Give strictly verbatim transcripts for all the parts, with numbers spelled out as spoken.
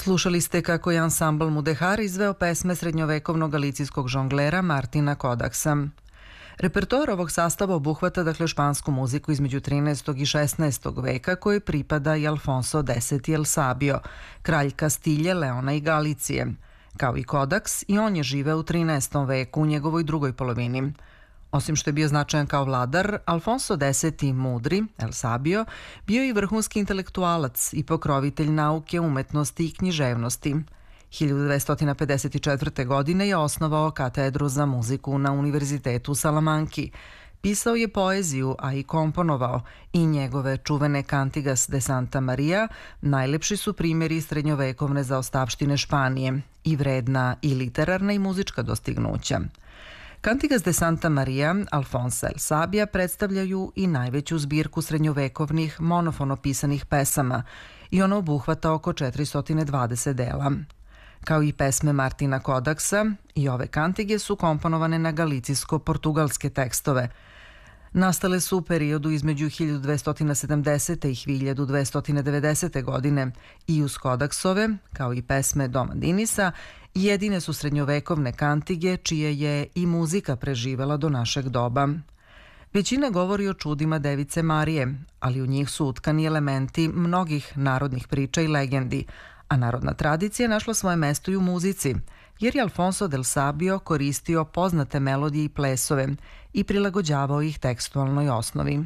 Slušali ste kako je ansambl Mudehar izveo pesme srednjovekovnog galicijskog žonglera Martina Kodaksa. Repertoar ovog sastava obuhvata dakle špansku muziku između trinaestog i šesnaestog veka koji pripada i Alfonso X El Sabio, kralj Kastilje, Leona i Galicije. Kao i Kodaks, i on je živeo u trinaestom veku u njegovoj drugoj polovini. Osim što je bio značajan kao vladar, Alfonso X Mudri, El Sabio, bio je i vrhunski intelektualac i pokrovitelj nauke, umetnosti i književnosti. hiljadu dvesta pedeset četvrte. godine je osnovao katedru za muziku na Univerzitetu u Salamanki. Pisao je poeziju, a i komponovao, i njegove čuvene Cantigas de Santa Maria najlepši su primjeri srednjovekovne zaostavštine Španije i vredna i literarna i muzička dostignuća. Cantigas de Santa Maria Alfonsa El Sabia predstavljaju i najveću zbirku srednjovekovnih monofono pisanih pesama i ona obuhvata oko četiristo dvadeset dela. Kao i pesme Martina Kodaksa, i ove kantige su komponovane na galicijsko-portugalske tekstove. Nastale su u periodu između hiljadu dvesta sedamdesete. i hiljadu dvesta devedesete. godine i uz Kodaksove, kao i pesme Doma Dinisa, jedine su srednjovekovne kantige čije je i muzika preživela do našeg doba. Većina govori o čudima Device Marije, ali u njih su utkani elementi mnogih narodnih priča i legendi, a narodna tradicija našla svoje mesto i u muzici, jer je Alfonso del Sabio koristio poznate melodije i plesove i prilagođavao ih tekstualnoj osnovi.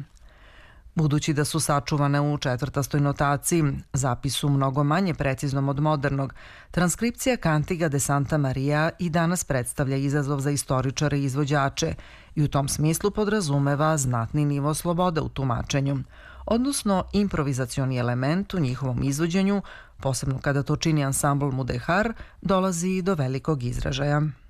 Budući da su sačuvane u četvrtastoj notaciji, zapisu mnogo manje preciznom od modernog, transkripcija Cantiga de Santa Maria i danas predstavlja izazov za istoričare i izvođače i u tom smislu podrazumeva znatni nivo slobode u tumačenju, odnosno improvizacioni element u njihovom izvođenju, posebno kada to čini ansambl Mudehar, dolazi do velikog izražaja.